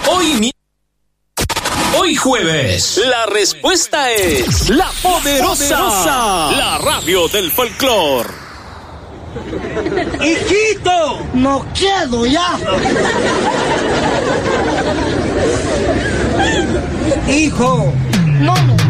Hoy jueves, la respuesta es La Poderosa, la radio del folclor. ¡Hijito! ¡No quedo ya! Hijo, no me